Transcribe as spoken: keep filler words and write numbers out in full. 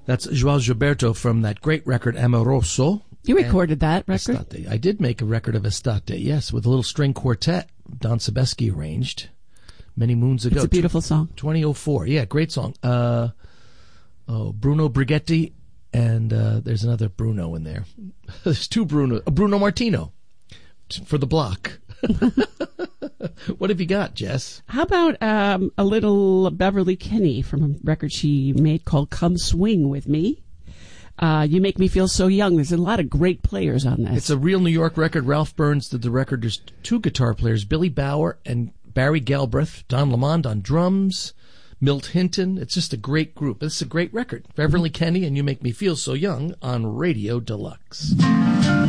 That's Joao Gilberto from that great record Amoroso. You recorded that record? Estate. I did make a record of Estate, yes, with a little string quartet Don Sebesky arranged many moons ago. It's a beautiful song. twenty oh four, yeah, great song. Uh, oh, Bruno Brighetti, and uh, there's another Bruno in there. There's two Bruno. Uh, Bruno Martino for the block. What have you got, Jess? How about um, a little Beverly Kinney from a record she made called Come Swing With Me? Uh, you Make Me Feel So Young. There's a lot of great players on this. It's a real New York record. Ralph Burns did the record. There's two guitar players, Billy Bauer and Barry Galbraith. Don Lamond on drums. Milt Hinton. It's just a great group. It's a great record. Beverly Kinney and You Make Me Feel So Young on Radio Deluxe.